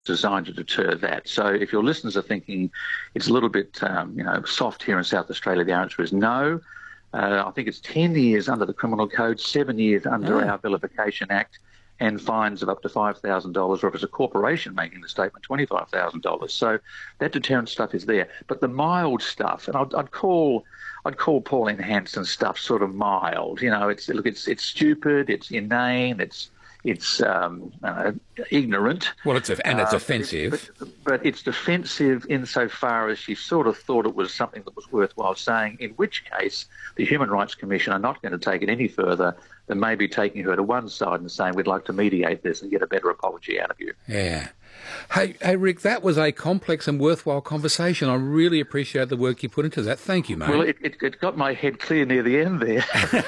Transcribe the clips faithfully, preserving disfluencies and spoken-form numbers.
designed to deter that. So if your listeners are thinking it's a little bit, um, you know, soft here in South Australia, the answer is no. Uh, I think it's ten years under the Criminal Code, seven years under Oh. our Vilification Act, and fines of up to five thousand dollars, or if it's a corporation making the statement, twenty-five thousand dollars. So that deterrent stuff is there. But the mild stuff, and I'd, I'd call I'd call Pauline Hanson's stuff sort of mild. You know, it's look, it's it's stupid, it's inane, it's it's um, uh, ignorant. Well, it's a, and it's Uh, offensive. But, but it's defensive insofar as she sort of thought it was something that was worthwhile saying, in which case the Human Rights Commission are not going to take it any further than maybe taking her to one side and saying, we'd like to mediate this and get a better apology out of you. Yeah. Hey, hey, Rick, that was a complex and worthwhile conversation. I really appreciate the work you put into that. Thank you, mate. Well, it, it, it got my head clear near the end there.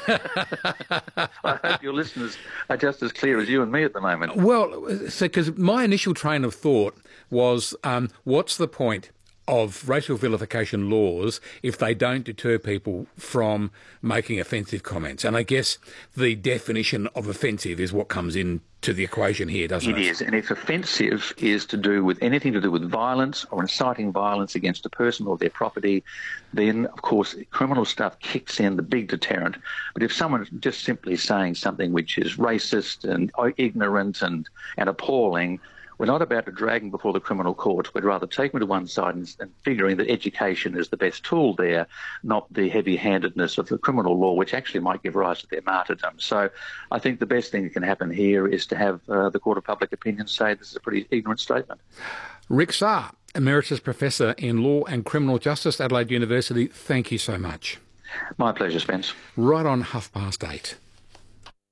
I hope your listeners are just as clear as you and me at the moment. Well, so because my initial train of thought was, um, what's the point of racial vilification laws if they don't deter people from making offensive comments? And I guess the definition of offensive is what comes into the equation here, doesn't it? It is, and if offensive is to do with anything to do with violence or inciting violence against a person or their property, then, of course, criminal stuff kicks in, the big deterrent. But if someone's just simply saying something which is racist and ignorant and, and appalling, we're not about to drag them before the criminal courts. We'd rather take them to one side and, and figuring that education is the best tool there, not the heavy-handedness of the criminal law, which actually might give rise to their martyrdom. So I think the best thing that can happen here is to have uh, the Court of Public Opinion say this is a pretty ignorant statement. Rick Sarre, Emeritus Professor in Law and Criminal Justice, Adelaide University, thank you so much. My pleasure, Spence. Right on half past eight.